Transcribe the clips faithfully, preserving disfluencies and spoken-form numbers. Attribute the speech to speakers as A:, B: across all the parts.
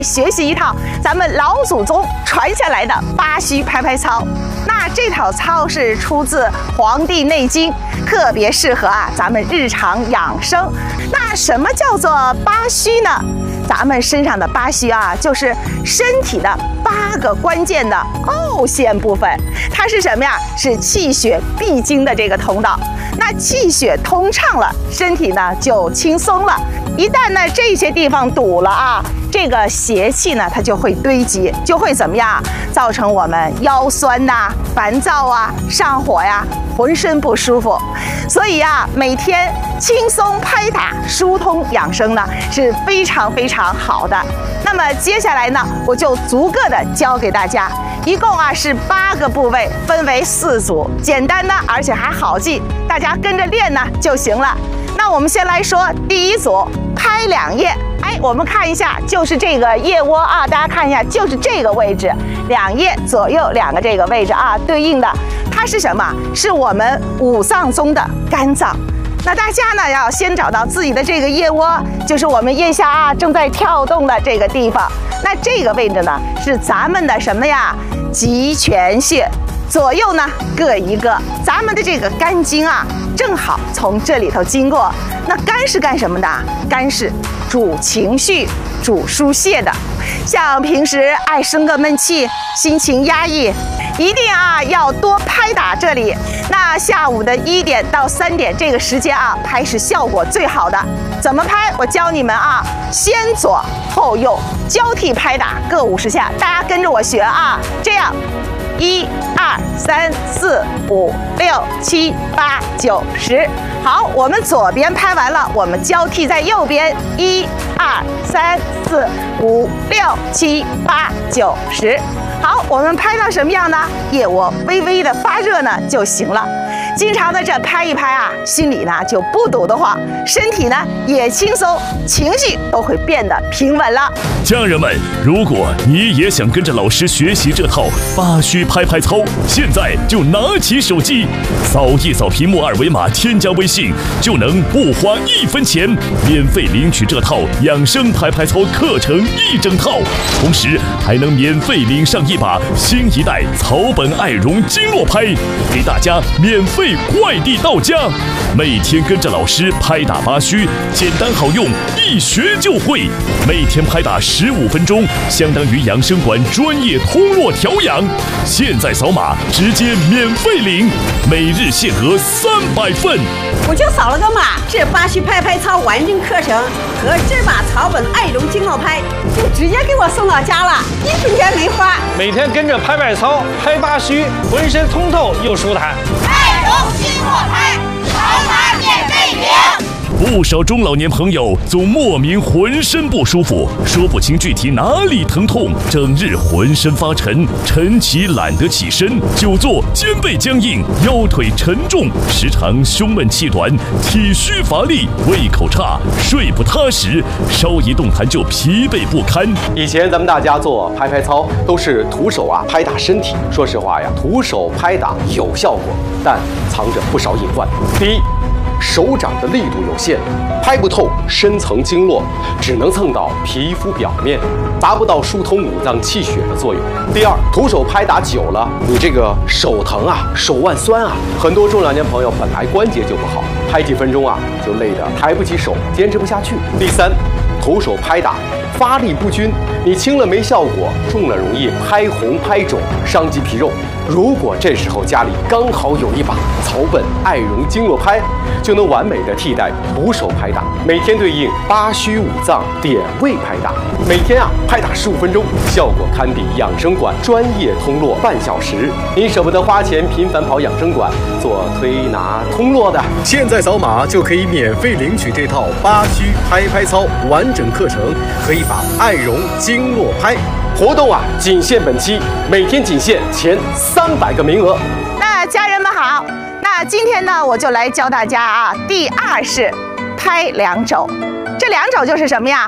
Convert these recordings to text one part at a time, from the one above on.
A: 学习一套咱们老祖宗传下来的八虚拍拍操。那这套操是出自《黄帝内经》，特别适合啊咱们日常养生。那什么叫做八虚呢？咱们身上的八虚啊，就是身体的八个关键的凹陷部分。它是什么呀？是气血必经的这个通道。那气血通畅了，身体呢就轻松了。一旦呢这些地方堵了啊，这个邪气呢它就会堆积，就会怎么样？造成我们腰酸呐、啊、烦躁啊、上火呀、浑身不舒服。所以啊，每天轻松拍打、疏通养生呢是非常非常好的。那么接下来呢，我就逐个的教给大家，一共啊是八个部位，分为四组，简单的而且还好记，大家跟着练呢就行了。那我们先来说第一组，拍两腋。哎，我们看一下，就是这个腋窝啊，大家看一下，就是这个位置，两腋左右两个这个位置啊，对应的它是什么？是我们五脏中的肝脏。那大家呢要先找到自己的这个腋窝，就是我们腋下啊正在跳动的这个地方。那这个位置呢是咱们的什么呀？极泉穴。左右呢各一个，咱们的这个肝经啊，正好从这里头经过。那肝是干什么的？肝是主情绪、主疏泄的。像平时爱生个闷气、心情压抑，一定啊要多拍打这里。那下午的一点到三点这个时间啊，拍是效果最好的。怎么拍？我教你们啊，先左后右交替拍打各五十下，大家跟着我学啊，这样。一二三四五六七八九十，好，我们左边拍完了，我们交替在右边，一二三四五六七八九十。好，我们拍到什么样呢？腋窝微微的发热呢就行了。经常的这拍一拍啊，心里呢就不堵得慌，身体呢也轻松，情绪都会变得平稳了。
B: 家人们，如果你也想跟着老师学习这套八虚拍拍操，现在就拿起手机，扫一扫屏幕二维码，添加微信，就能不花一分钱，免费领取这套养生拍拍操课程一整套，同时还能免费领上一把新一代草本爱绒经络拍，给大家免费快递到家。每天跟着老师拍打八虚，简单好用，一学就会。每天拍打十五分钟，相当于养生馆专业通络调养。现在扫码直接免费领，每日限额三百份。
C: 我就扫了个码，这八虚拍拍操完整课程和这把草本爱绒经络拍就直接给我送到家了，一分钱没花。
D: 每天跟着拍拍操，拍八虚，浑身通透又舒坦。
E: 爱绒经络拍，扫码免费领。
B: 不少中老年朋友总莫名浑身不舒服，说不清具体哪里疼痛，整日浑身发沉，晨起懒得起身，久坐肩背僵硬，腰腿沉重，时常胸闷气短，体虚乏力，胃口差，睡不踏实，稍一动弹就疲惫不堪。
F: 以前咱们大家做拍拍操都是徒手啊拍打身体，说实话呀，徒手拍打有效果，但藏着不少隐患。第一，手掌的力度有限，拍不透深层经络，只能蹭到皮肤表面，达不到疏通五脏气血的作用。第二，徒手拍打久了，你这个手疼啊，手腕酸啊，很多中老年朋友本来关节就不好，拍几分钟啊就累得抬不起手，坚持不下去。第三，徒手拍打发力不均，你轻了没效果，重了容易拍红拍肿，伤及皮肉。如果这时候家里刚好有一把草本爱绒经络拍，就能完美的替代徒手拍打，每天对应八虚五脏点位拍打，每天啊拍打十五分钟，效果堪比养生馆专业通络半小时。您舍不得花钱频繁跑养生馆做推拿通络的，
G: 现在扫码就可以免费领取这套八虚拍拍操完整课程和一把爱绒经络拍。
F: 活动啊仅限本期，每天仅限前三百个名额。
A: 那家人们好，那今天呢我就来教大家啊，第二式拍两肘。这两肘就是什么呀？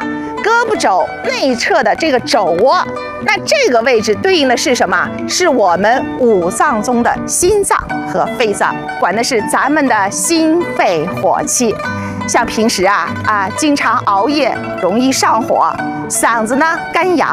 A: 胳膊肘内侧的这个肘窝。那这个位置对应的是什么？是我们五脏中的心脏和肺脏，管的是咱们的心肺火气。像平时啊啊，经常熬夜，容易上火，嗓子呢干痒，